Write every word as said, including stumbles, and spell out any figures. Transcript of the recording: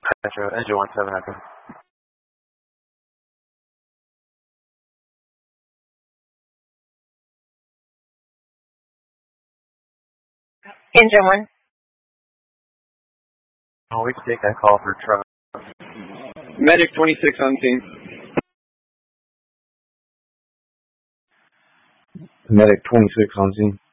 Metro, engine one seven Echo. Engine one. Oh, we can take that call for truck. Medic twenty-six on scene. Medic twenty-six on scene.